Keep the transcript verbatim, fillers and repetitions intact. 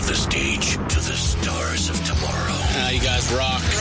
the stage to the stars of tomorrow. Uh, you guys rock.